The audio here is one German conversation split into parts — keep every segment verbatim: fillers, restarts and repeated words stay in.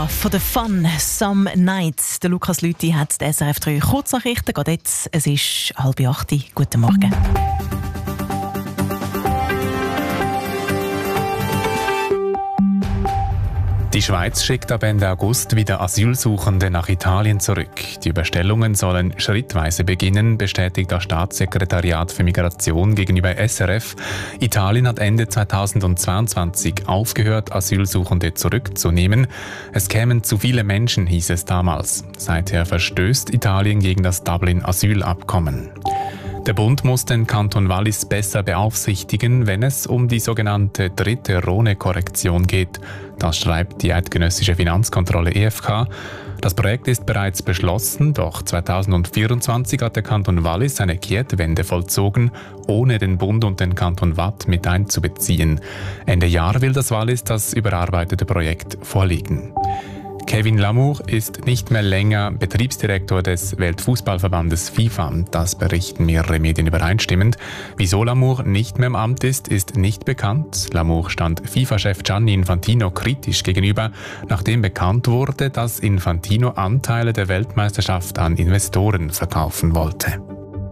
Von der Fun Some Nights. Der Lukas Lüthi hat die S R F drei Kurznachrichten. Gerade jetzt, es ist halb acht. Guten Morgen. Die Schweiz schickt ab Ende August wieder Asylsuchende nach Italien zurück. Die Überstellungen sollen schrittweise beginnen, bestätigt das Staatssekretariat für Migration gegenüber S R F. Italien hat Ende zweitausendzweiundzwanzig aufgehört, Asylsuchende zurückzunehmen. Es kämen zu viele Menschen, hieß es damals. Seither verstößt Italien gegen das Dublin-Asylabkommen. Der Bund muss den Kanton Wallis besser beaufsichtigen, wenn es um die sogenannte dritte Rhone-Korrektion geht. Das schreibt die eidgenössische Finanzkontrolle E F K. Das Projekt ist bereits beschlossen, doch zweitausendvierundzwanzig hat der Kanton Wallis eine Kehrtwende vollzogen, ohne den Bund und den Kanton Waadt mit einzubeziehen. Ende Jahr will das Wallis das überarbeitete Projekt vorlegen. Kevin Lamour ist nicht mehr länger Betriebsdirektor des Weltfußballverbandes FIFA. Das berichten mehrere Medien übereinstimmend. Wieso Lamour nicht mehr im Amt ist, ist nicht bekannt. Lamour stand FIFA-Chef Gianni Infantino kritisch gegenüber, nachdem bekannt wurde, dass Infantino Anteile der Weltmeisterschaft an Investoren verkaufen wollte.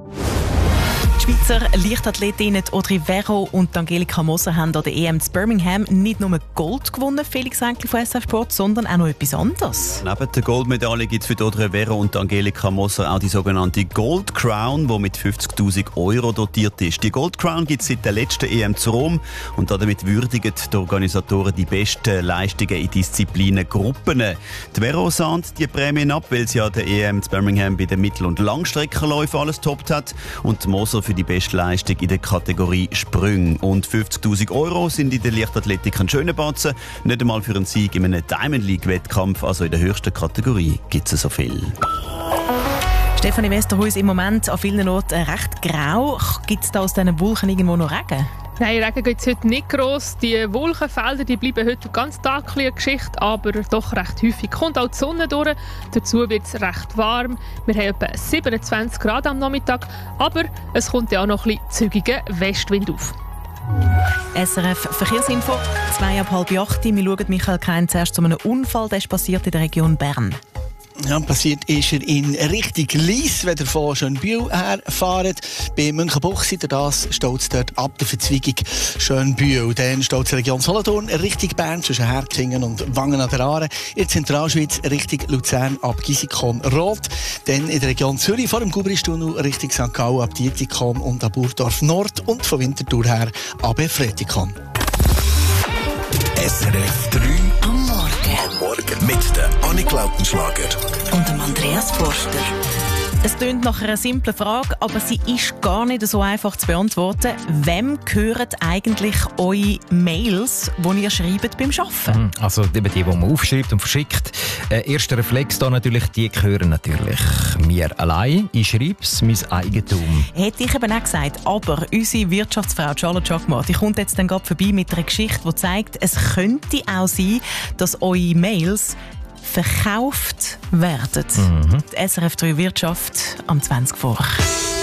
Die Schweizer Leichtathletinnen Audrey Vero und Angelika Moser haben an der E M in Birmingham nicht nur Gold gewonnen, Felix Enkli von S R F Sport, sondern auch noch etwas anderes. Neben der Goldmedaille gibt es für Audrey Vero und Angelika Moser auch die sogenannte Gold Crown, die mit fünfzigtausend Euro dotiert ist. Die Gold Crown gibt es seit der letzten E M zu Rom und damit würdigen die Organisatoren die besten Leistungen in Disziplinen Gruppen. Die Vero sahnt die Prämien ab, weil sie an der E M in Birmingham bei den Mittel- und Langstreckenläufen alles toppt hat, und die Moser für die beste Leistung in der Kategorie Sprünge. Und fünfzigtausend Euro sind in der Leichtathletik ein schöner Batzen. Nicht einmal für einen Sieg in einem Diamond League-Wettkampf, also in der höchsten Kategorie, gibt es so viel. Stefanie Westerhuis, im Moment an vielen Orten recht grau. Gibt es da aus diesen Wolken irgendwo noch Regen? Nein, Regen gibt es heute nicht gross. Die Wolkenfelder die bleiben heute den ganzen Tag eine Geschichte, aber doch recht häufig kommt auch die Sonne durch. Dazu wird es recht warm. Wir haben etwa siebenundzwanzig Grad am Nachmittag, aber es kommt ja auch noch ein bisschen zügiger Westwind auf. S R F Verkehrsinfo, zwei ab halb acht. Wir schauen Michael Krein zuerst zu einem Unfall, der ist passiert in der Region Bern. Ja, passiert ist er in Richtung Lies, wenn ihr von Schönbühl herfahrt. Bei Münchenbuchsee, das steht es dort ab der Verzweigung Schönbühl. Dann steht es Region Solothurn, Richtung Bern, zwischen Herkingen und Wangen an der Aare. In der Zentralschweiz, Richtung Luzern, ab Gisikon Rot. Dann in der Region Zürich, vor dem Gubristunnel, Richtung Sankt Gallen, ab Dietikon und ab Burdorf Nord. Und von Winterthur her, ab Fretikon. S R F drei am Morgen. Am Morgen mit der Annik Lautenschlager und dem Andreas Forster. Es klingt nach einer simplen Frage, aber sie ist gar nicht so einfach zu beantworten. Wem gehören eigentlich eure Mails, die ihr schreibt beim Arbeiten? Also eben die, die man aufschreibt und verschickt. Äh, erster Reflex da natürlich, die gehören natürlich mir allein. Ich schreibe es, mein Eigentum. Hätte ich eben auch gesagt, aber unsere Wirtschaftsfrau Charlotte Jacquemart, die kommt jetzt dann gerade vorbei mit einer Geschichte, die zeigt, es könnte auch sein, dass eure Mails verkauft werden. Mhm. Die S R F drei Wirtschaft am zwanzig vor.